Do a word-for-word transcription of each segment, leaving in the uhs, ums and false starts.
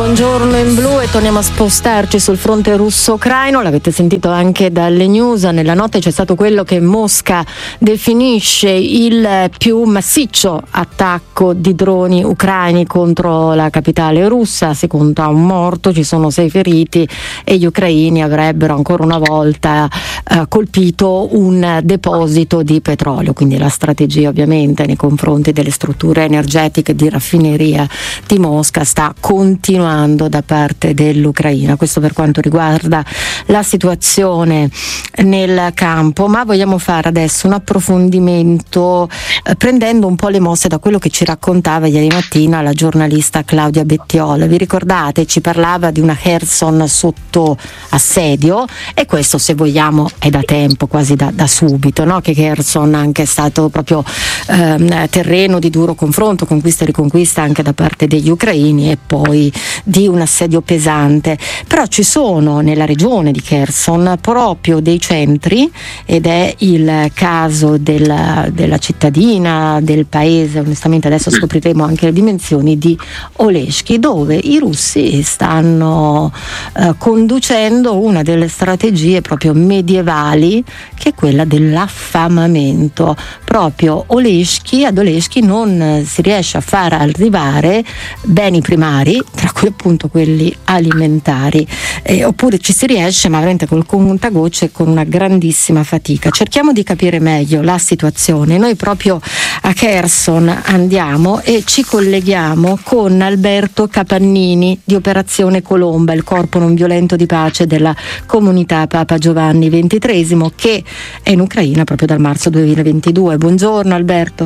Buongiorno in blu e torniamo a spostarci sul fronte russo-ucraino. L'avete sentito anche dalle news, nella notte c'è stato quello che Mosca definisce il più massiccio attacco di droni ucraini contro la capitale russa. Si conta un morto, ci sono sei feriti e gli ucraini avrebbero ancora una volta eh, colpito un deposito di petrolio, quindi la strategia ovviamente nei confronti delle strutture energetiche di raffineria di Mosca sta continuando da parte dell'Ucraina. Questo per quanto riguarda la situazione nel campo, ma vogliamo fare adesso un approfondimento eh, prendendo un po' le mosse da quello che ci raccontava ieri mattina la giornalista Claudia Bettiola. Vi ricordate? Ci parlava di una Kherson sotto assedio, e questo, se vogliamo, è da tempo, quasi da, da subito, no? Che Kherson anche è stato proprio ehm, terreno di duro confronto, conquista e riconquista anche da parte degli ucraini, e poi di un assedio pesante. Però ci sono nella regione di Kherson proprio dei centri, ed è il caso della, della cittadina, del paese, onestamente adesso scopriremo anche le dimensioni, di Oleshki, dove i russi stanno eh, conducendo una delle strategie proprio medievali, che è quella dell'affamamento. Proprio Oleshki, ad Oleshki non si riesce a far arrivare beni primari, tra cui appunto quelli alimentari, eh, oppure ci si riesce, ma veramente col contagocce e con una grandissima fatica. Cerchiamo di capire meglio la situazione. Noi proprio a Kherson andiamo e ci colleghiamo con Alberto Capannini di Operazione Colomba, il corpo non violento di pace della comunità Papa Giovanni ventitreesimo, che è in Ucraina proprio dal marzo duemilaventidue. Buongiorno Alberto.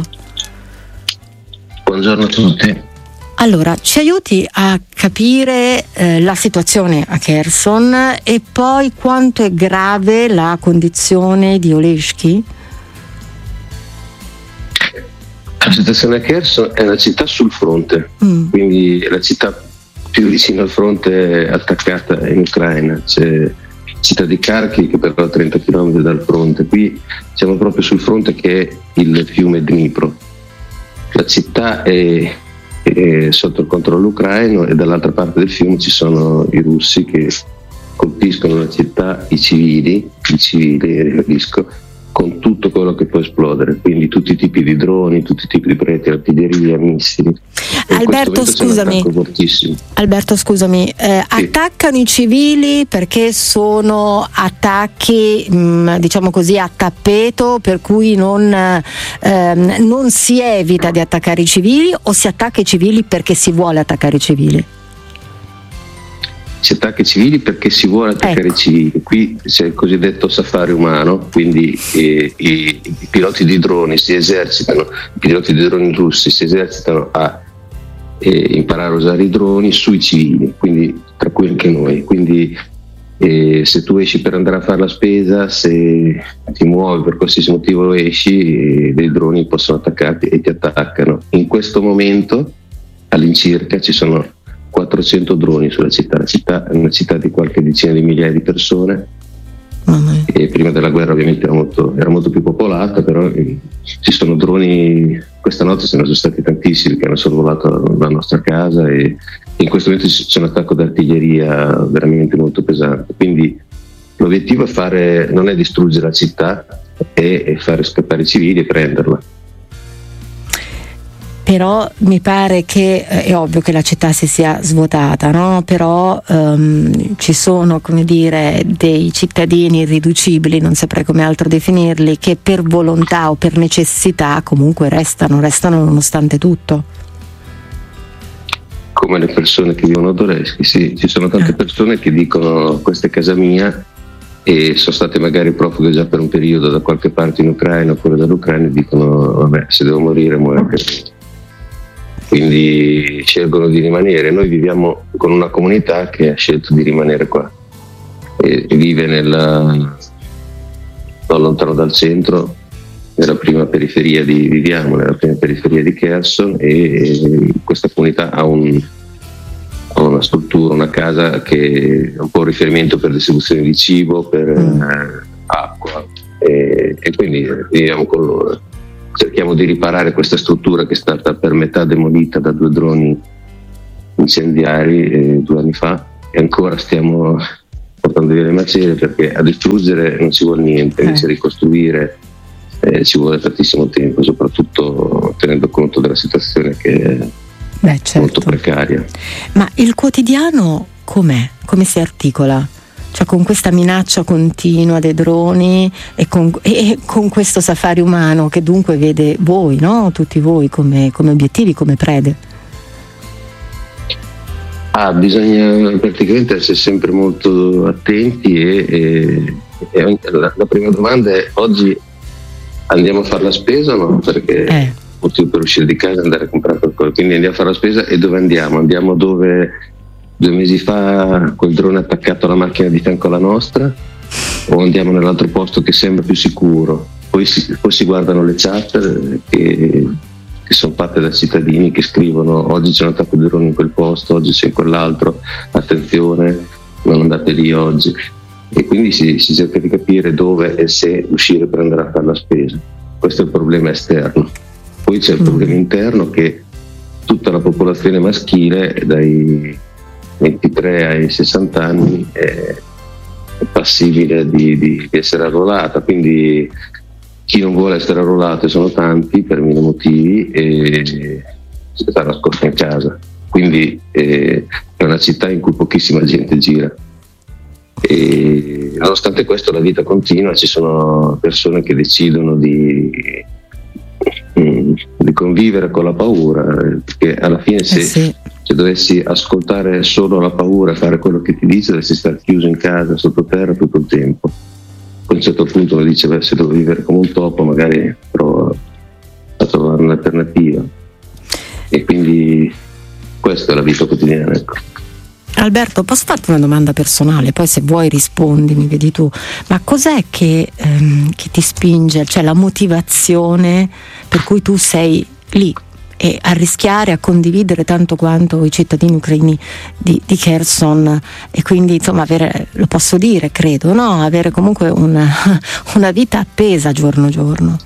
Buongiorno a tutti. Allora, ci aiuti a capire eh, la situazione a Kherson e poi quanto è grave la condizione di Oleshki? La situazione a Kherson è una città sul fronte, mm. quindi è la città più vicina al fronte attaccata in Ucraina. C'è la città di Kharkiv, che però è a trenta chilometri dal fronte. Qui siamo proprio sul fronte, che è il fiume Dnipro. La città è sotto il controllo ucraino, e dall'altra parte del fiume ci sono i russi che colpiscono la città, i civili, i civili, ribadisco, con tutto quello che può esplodere, quindi tutti i tipi di droni, tutti i tipi di proiettili, artiglieria, missili. Alberto scusami, Alberto scusami, eh, sì. Attaccano i civili perché sono attacchi mh, diciamo così a tappeto, per cui non, ehm, non si evita di attaccare i civili, o si attacca i civili perché si vuole attaccare i civili? Si attacca i civili perché si vuole attaccare ecco. i civili. Qui c'è il cosiddetto safari umano, quindi eh, i, i piloti di droni si esercitano, i piloti di droni russi si esercitano a eh, imparare a usare i droni sui civili, quindi tra cui anche noi. Quindi eh, se tu esci per andare a fare la spesa, se ti muovi per qualsiasi motivo esci, eh, dei droni possono attaccarti e ti attaccano. In questo momento all'incirca ci sono quattrocento droni sulla città. La città è una città di qualche decina di migliaia di persone, oh, e prima della guerra ovviamente era molto, era molto più popolata, però eh, ci sono droni. Questa notte ce ne sono stati tantissimi che hanno sorvolato la nostra casa, e in questo momento c'è un attacco d'artiglieria veramente molto pesante. Quindi l'obiettivo è fare, non è distruggere la città, è, è fare scappare i civili e prenderla. Però mi pare che eh, è ovvio che la città si sia svuotata, no? Però um, ci sono, come dire, dei cittadini irriducibili, non saprei come altro definirli, che per volontà o per necessità comunque restano, restano nonostante tutto. Come le persone che vivono ad Oleshki, sì, ci sono tante persone che dicono questa è casa mia, e sono state magari profughe già per un periodo da qualche parte in Ucraina oppure dall'Ucraina, e dicono vabbè, se devo morire muoio anche io. Quindi scelgono di rimanere. Noi viviamo con una comunità che ha scelto di rimanere qua e, e vive nella, non lontano dal centro, nella prima periferia di viviamo nella prima periferia di Kherson, e, e questa comunità ha, un, ha una struttura, una casa che è un po' un riferimento per distribuzione di cibo, per mm. eh, acqua, e, e quindi viviamo con loro. Cerchiamo di riparare questa struttura che è stata per metà demolita da due droni incendiari eh, due anni fa, e ancora stiamo portando via le macerie, perché a distruggere non ci vuole niente, invece a ricostruire eh, ci vuole tantissimo tempo, soprattutto tenendo conto della situazione che è Beh, certo. molto precaria. Ma il quotidiano com'è? Come si articola? Cioè con questa minaccia continua dei droni e con, e con questo safari umano che dunque vede voi, no? Tutti voi come, come obiettivi, come prede. Ah, bisogna praticamente essere sempre molto attenti e, e, e la, la prima domanda è: oggi andiamo a fare la spesa o no? Perché eh. motivo per uscire di casa e andare a comprare qualcosa, quindi andiamo a fare la spesa. E dove andiamo? Andiamo dove due mesi fa quel drone attaccato alla macchina di fianco alla nostra, o andiamo nell'altro posto che sembra più sicuro? Poi si, poi si guardano le chat che, che sono fatte da cittadini che scrivono: oggi c'è un attacco di drone in quel posto, oggi c'è in quell'altro, attenzione, non andate lì oggi. E quindi si, si cerca di capire dove e se uscire per andare a fare la spesa. Questo è il problema esterno. Poi c'è il problema interno, che tutta la popolazione maschile dai ventitré ai sessanta anni è passibile di, di essere arruolata, quindi chi non vuole essere arruolato, e sono tanti per mille motivi, e si sta nascosta in casa. Quindi eh, è una città in cui pochissima gente gira, e nonostante questo la vita continua. Ci sono persone che decidono di di convivere con la paura, perché alla fine se, eh sì. se dovessi ascoltare solo la paura e fare quello che ti dice, dovresti stare chiuso in casa sottoterra tutto il tempo. Poi a un certo punto uno dice: beh, se devo vivere come un topo magari provo a trovare un'alternativa. E quindi questa è la vita quotidiana, ecco. Alberto, posso farti una domanda personale? Poi se vuoi rispondi, mi vedi tu. Ma cos'è che, ehm, che ti spinge, cioè la motivazione per cui tu sei lì e a rischiare, a condividere tanto quanto i cittadini ucraini di, di Kherson, e quindi insomma avere, lo posso dire, credo, no? Avere comunque una, una vita appesa giorno giorno?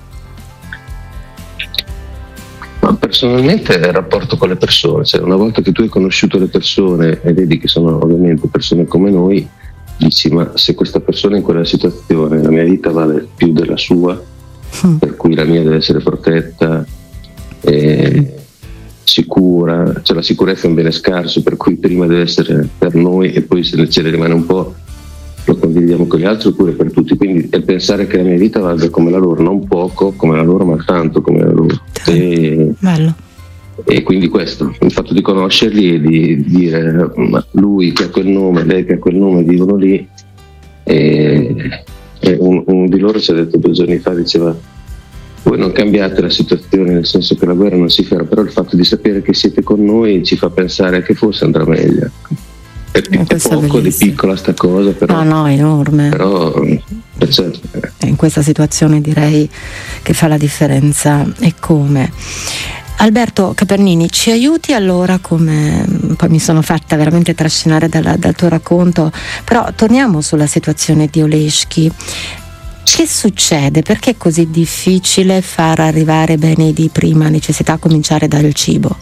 Ma personalmente è il rapporto con le persone, cioè una volta che tu hai conosciuto le persone e vedi che sono ovviamente persone come noi, dici: ma se questa persona è in quella situazione, la mia vita vale più della sua, mm. per cui la mia deve essere protetta, eh, sicura, cioè la sicurezza è un bene scarso, per cui prima deve essere per noi, e poi se ce ne rimane un po' lo condividiamo con gli altri, oppure per tutti. Quindi è pensare che la mia vita valga come la loro, non poco come la loro, ma tanto come la loro. E, bello. E quindi questo, il fatto di conoscerli e di dire: ma lui che ha quel nome, lei che ha quel nome, vivono lì. E, e un, un di loro ci ha detto due giorni fa, diceva: voi non cambiate la situazione, nel senso che la guerra non si ferma, però il fatto di sapere che siete con noi ci fa pensare che forse andrà meglio. È, è poco, di piccola sta cosa, però, no, no, enorme. Però certo. In questa situazione direi che fa la differenza. E come? Alberto Capernini, ci aiuti allora, come poi mi sono fatta veramente trascinare dalla, dal tuo racconto, però torniamo sulla situazione di Oleshki. Che succede? Perché è così difficile far arrivare beni di prima necessità, a cominciare dal cibo?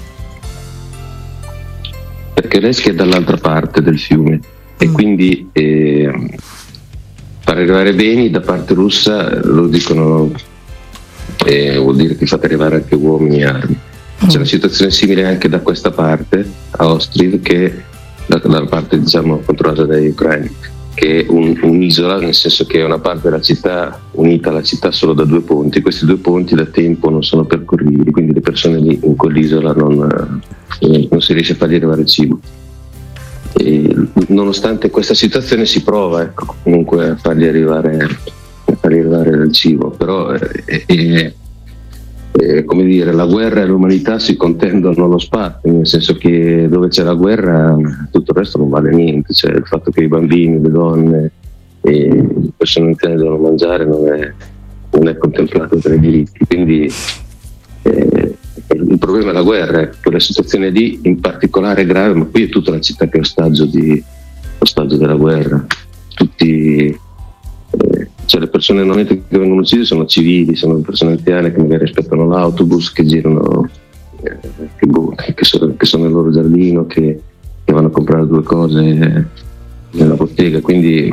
Perché Oleshki è dall'altra parte del fiume, e mm. quindi eh, far arrivare beni da parte russa, lo dicono, eh, vuol dire che fate arrivare anche uomini e armi. Mm. C'è una situazione simile anche da questa parte, a Ostriv, che da, dalla parte diciamo controllata dagli ucraini, che è un, un'isola, nel senso che è una parte della città unita alla città solo da due ponti. Questi due ponti da tempo non sono percorribili, quindi le persone lì in quell'isola non, non si riesce a fargli arrivare il cibo. E nonostante questa situazione si prova, ecco, comunque a fargli arrivare, a fargli arrivare il cibo, però è, è, è, come dire, la guerra e l'umanità si contendono lo spazio, nel senso che dove c'è la guerra tutto il resto non vale niente, cioè il fatto che i bambini, le donne e le persone anziane devono mangiare non è, non è contemplato tra i diritti, quindi eh, il problema è la guerra, quella situazione lì in particolare è grave, ma qui è tutta una città che è ostaggio, di, ostaggio della guerra. Tutti, eh, cioè le persone normalmente che vengono uccise sono civili, sono persone anziane che magari aspettano l'autobus, che girano che, boh, che, sono, che sono nel loro giardino, che, che vanno a comprare due cose nella bottega, quindi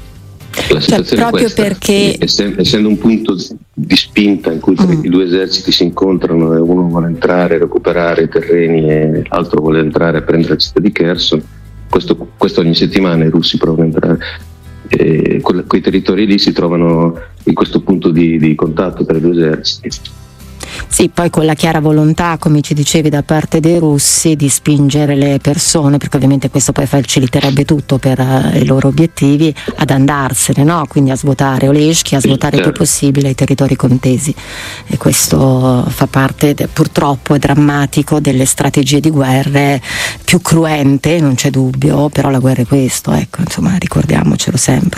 la situazione cioè, proprio è questa, perché essendo un punto di spinta in cui mm. i due eserciti si incontrano e uno vuole entrare a recuperare i terreni e l'altro vuole entrare a prendere la città di Kherson, questo, questo ogni settimana i russi provano a entrare. E quei territori lì si trovano in questo punto di, di contatto tra i due eserciti. Sì, poi con la chiara volontà, come ci dicevi, da parte dei russi di spingere le persone, perché ovviamente questo poi faciliterebbe tutto per uh, i loro obiettivi, ad andarsene, no? Quindi a svuotare Oleshki, a svuotare il più possibile i territori contesi, e questo fa parte de, purtroppo è drammatico delle strategie di guerre più cruente, non c'è dubbio, però la guerra è questo, ecco, insomma, ricordiamocelo sempre.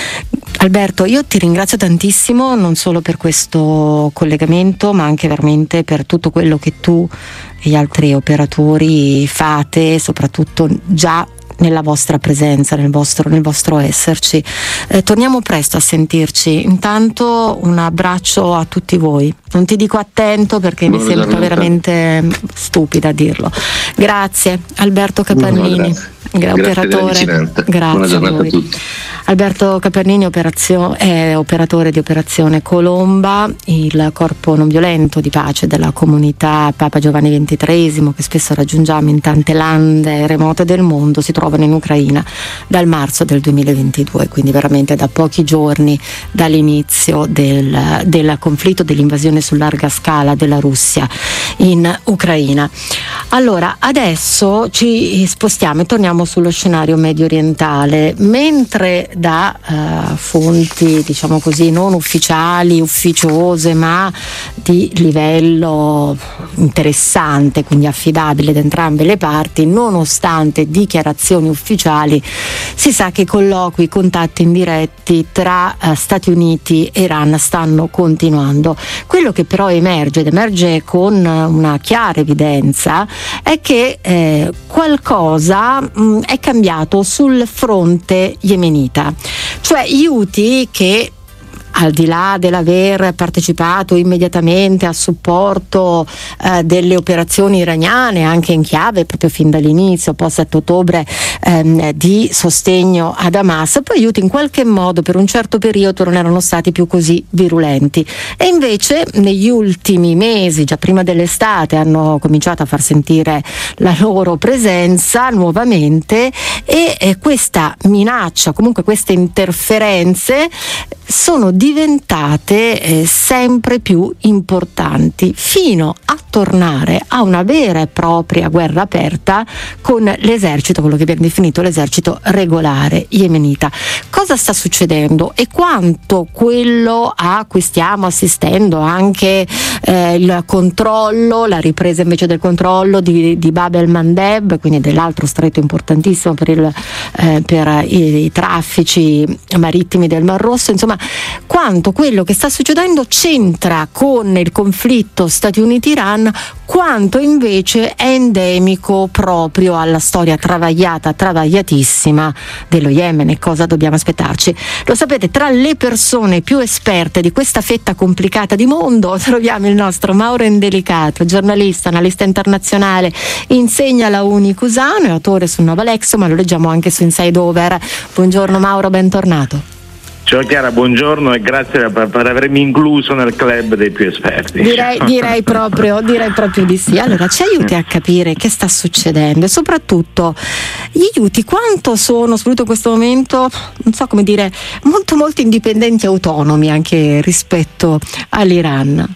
Alberto, io ti ringrazio tantissimo, non solo per questo collegamento, ma anche veramente per tutto quello che tu e gli altri operatori fate, soprattutto già nella vostra presenza, nel vostro, nel vostro esserci. Eh, torniamo presto a sentirci. Intanto un abbraccio a tutti voi. Non ti dico attento perché Buona mi sembra giornata. Veramente stupida a dirlo. Grazie Alberto Capannini, gra- operatore. Grazie. Buona giornata a, a tutti. Alberto Capannini, operazio- è operatore di Operazione Colomba, il corpo non violento di pace della comunità Papa Giovanni ventitreesimo, che spesso raggiungiamo in tante lande remote del mondo, si trovano in Ucraina dal marzo del duemilaventidue, quindi veramente da pochi giorni dall'inizio del, del conflitto, dell'invasione su larga scala della Russia in Ucraina. Allora, adesso ci spostiamo e torniamo sullo scenario medio orientale, mentre da uh, fonti, diciamo così, non ufficiali, ufficiose, ma di livello interessante, quindi affidabile da entrambe le parti, nonostante dichiarazioni ufficiali, si sa che i colloqui, i contatti indiretti tra uh, Stati Uniti e Iran stanno continuando. Quello che però emerge ed emerge con una chiara evidenza è che eh, qualcosa mh, è cambiato sul fronte yemenita, cioè gli Houthi, che al di là dell'aver partecipato immediatamente a supporto eh, delle operazioni iraniane, anche in chiave proprio fin dall'inizio, post sette ottobre, ehm, di sostegno ad Hamas, poi gli Houthi in qualche modo per un certo periodo non erano stati più così virulenti, e invece negli ultimi mesi, già prima dell'estate, hanno cominciato a far sentire la loro presenza nuovamente, e eh, questa minaccia, comunque queste interferenze sono diventate eh, sempre più importanti, fino a tornare a una vera e propria guerra aperta con l'esercito, quello che viene definito l'esercito regolare yemenita. Cosa sta succedendo e quanto quello a cui stiamo assistendo, anche eh, il controllo, la ripresa invece del controllo di, di Bab el-Mandeb, quindi dell'altro stretto importantissimo per, il, eh, per i, i traffici marittimi del Mar Rosso, insomma, quanto quello che sta succedendo c'entra con il conflitto Stati Uniti-Iran, quanto invece è endemico proprio alla storia travagliata, travagliatissima dello Yemen, e cosa dobbiamo aspettarci. Lo sapete, tra le persone più esperte di questa fetta complicata di mondo troviamo il nostro Mauro Indelicato, giornalista, analista internazionale, insegna alla Uni Cusano, è autore su Nova Lexo, ma lo leggiamo anche su Inside Over. Buongiorno Mauro, bentornato. Ciao Chiara, buongiorno e grazie per, per avermi incluso nel club dei più esperti. Direi, direi, proprio, direi proprio di sì. Allora, ci aiuti a capire che sta succedendo e soprattutto gli Houthi quanto sono, soprattutto in questo momento, non so come dire, molto molto indipendenti e autonomi anche rispetto all'Iran.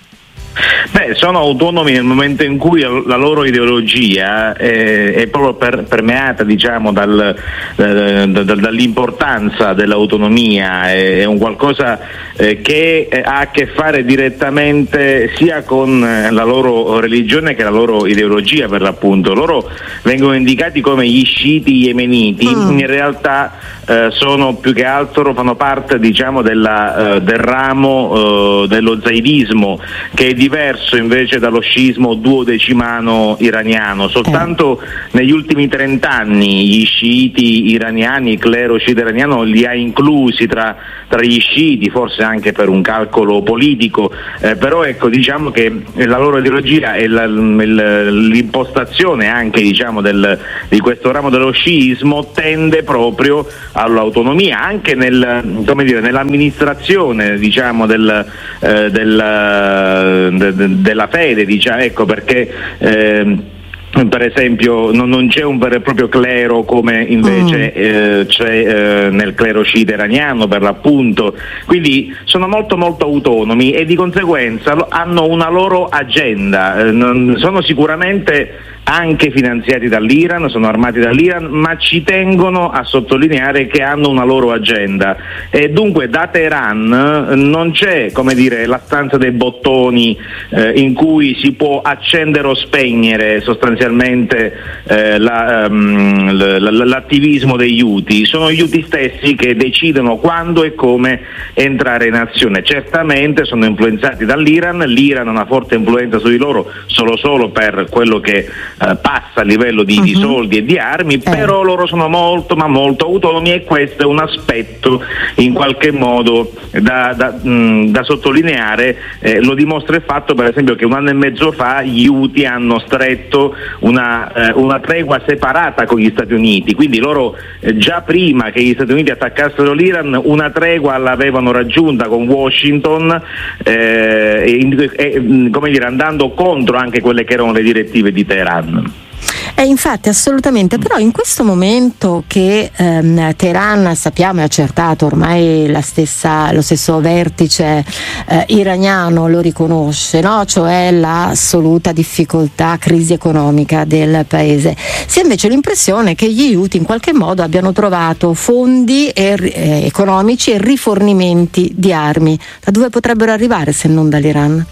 Beh, sono autonomi nel momento in cui la loro ideologia è, è proprio per, permeata, diciamo, dal, da, da, dall'importanza dell'autonomia, è, è un qualcosa eh, che ha a che fare direttamente sia con la loro religione che la loro ideologia, per l'appunto. Loro vengono indicati come gli sciiti yemeniti, mm. in realtà eh, sono più che altro, fanno parte, diciamo, della, eh, del ramo eh, dello zaidismo, che è diverso invece dallo sciismo duodecimano iraniano. Soltanto eh. negli ultimi trent'anni gli sciiti iraniani, il clero sciita iraniano li ha inclusi tra, tra gli sciiti, forse anche per un calcolo politico, eh, però ecco, diciamo che la loro ideologia e la, l'impostazione anche, diciamo, del, di questo ramo dello sciismo tende proprio all'autonomia, anche nel, come dire, nell'amministrazione, diciamo, del, eh, del, de, de, della fede, diciamo, ecco perché eh, per esempio non, non c'è un vero e proprio clero come invece mm. eh, c'è eh, nel clero sciita iraniano, per l'appunto, quindi sono molto molto autonomi e di conseguenza hanno una loro agenda, eh, non, sono sicuramente anche finanziati dall'Iran, sono armati dall'Iran, ma ci tengono a sottolineare che hanno una loro agenda e dunque da Teheran non c'è, come dire, la stanza dei bottoni eh, in cui si può accendere o spegnere sostanzialmente eh, la, um, l- l'attivismo degli Houthi. Sono gli Houthi stessi che decidono quando e come entrare in azione. Certamente sono influenzati dall'Iran, l'Iran ha una forte influenza su di loro solo solo per quello che Uh, passa a livello di, uh-huh. di soldi e di armi, eh. però loro sono molto ma molto autonomi e questo è un aspetto in qualche modo da, da, mh, da sottolineare. Eh, lo dimostra il fatto, per esempio, che un anno e mezzo fa gli Houthi hanno stretto una, eh, una tregua separata con gli Stati Uniti, quindi loro eh, già prima che gli Stati Uniti attaccassero l'Iran una tregua l'avevano raggiunta con Washington, eh, e, e, come dire, andando contro anche quelle che erano le direttive di Teheran. Eh, infatti, assolutamente, però in questo momento che ehm, Teheran, sappiamo, è accertato ormai la stessa, lo stesso vertice eh, iraniano lo riconosce, no? Cioè l'assoluta difficoltà, crisi economica del paese. Si ha invece l'impressione che gli Houthi in qualche modo abbiano trovato fondi e, eh, economici e rifornimenti di armi. Da dove potrebbero arrivare se non dall'Iran?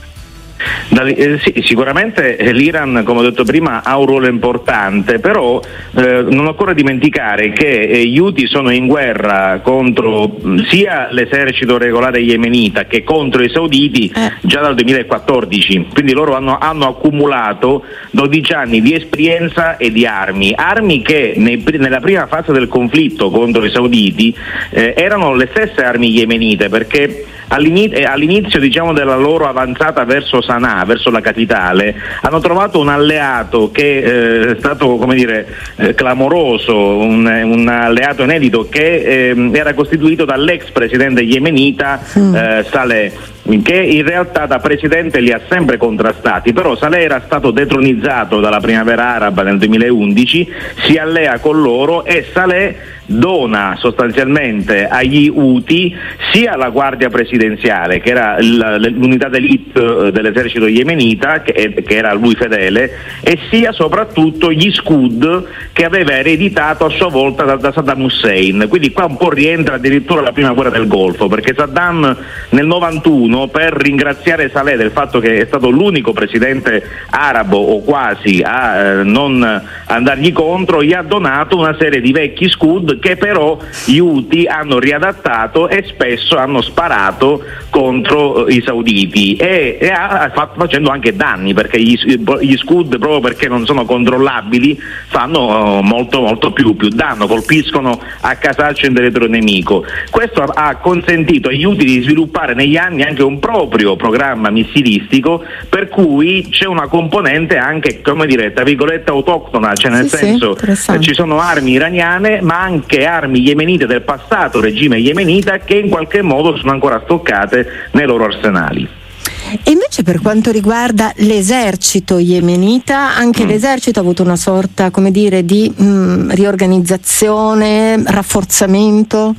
Da, eh, sì, sicuramente eh, l'Iran, come ho detto prima, ha un ruolo importante, però eh, non occorre dimenticare che eh, gli Houthi sono in guerra contro mh, sia l'esercito regolare yemenita che contro i sauditi eh. già dal duemilaquattordici, quindi loro hanno, hanno accumulato dodici anni di esperienza e di armi, armi che nei, nella prima fase del conflitto contro i sauditi eh, erano le stesse armi yemenite, perché all'inizio, all'inizio diciamo della loro avanzata verso Sana'a, verso la capitale, hanno trovato un alleato che eh, è stato, come dire, eh, clamoroso, un, un alleato inedito che eh, era costituito dall'ex presidente yemenita mm. eh, Saleh, che in realtà da presidente li ha sempre contrastati, però Saleh era stato detronizzato dalla primavera araba nel duemilaundici, si allea con loro e Saleh dona sostanzialmente agli Houthi sia la guardia presidenziale, che era l'unità d'élite dell'esercito yemenita, che, che era lui fedele, e sia soprattutto gli Scud che aveva ereditato a sua volta da, da Saddam Hussein. Quindi qua un po' rientra addirittura la prima guerra del Golfo, perché Saddam nel novantuno, per ringraziare Saleh del fatto che è stato l'unico presidente arabo o quasi a eh, non andargli contro, gli ha donato una serie di vecchi Scud che però gli Houthi hanno riadattato e spesso hanno sparato contro i sauditi e, e ha fatto, facendo anche danni, perché gli, gli Scud, proprio perché non sono controllabili, fanno molto molto più, più danno, colpiscono a casaccio in territorio nemico. Questo ha consentito agli Houthi di sviluppare negli anni anche un proprio programma missilistico, per cui c'è una componente anche, come dire, tra virgolette autoctona, cioè nel sì, senso sì, eh, ci sono armi iraniane ma anche armi yemenite del passato regime yemenita che in qualche modo sono ancora stoccate nei loro arsenali. E invece per quanto riguarda l'esercito yemenita, anche mm. l'esercito ha avuto una sorta, come dire, di mh, riorganizzazione, rafforzamento?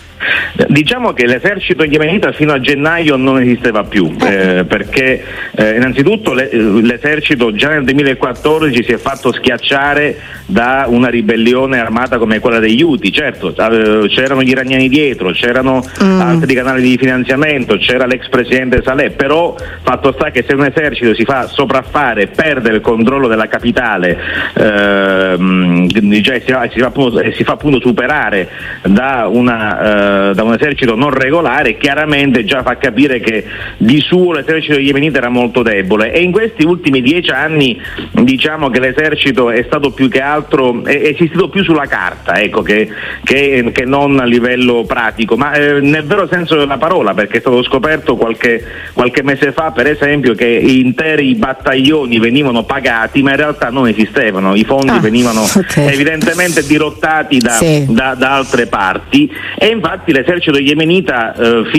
Diciamo che l'esercito yemenita fino a gennaio non esisteva più, eh, perché eh, innanzitutto le, l'esercito già nel duemilaquattordici si è fatto schiacciare da una ribellione armata come quella degli Houthi. Certo, eh, c'erano gli iraniani dietro, c'erano mm. altri canali di finanziamento, c'era l'ex presidente Saleh, però fatto sta che se un esercito si fa sopraffare, perde il controllo della capitale, eh, cioè si, fa, si, fa appunto, si fa appunto superare da una eh, eh, da un esercito non regolare, chiaramente già fa capire che di suo l'esercito yemenita era molto debole, e in questi ultimi dieci anni diciamo che l'esercito è stato più che altro, è esistito più sulla carta, ecco, che, che, che non a livello pratico, ma eh, nel vero senso della parola, perché è stato scoperto qualche, qualche mese fa per esempio che interi battaglioni venivano pagati ma in realtà non esistevano, i fondi ah, venivano okay. evidentemente dirottati da, sì. da, da altre parti, e infatti l'esercito yemenita eh,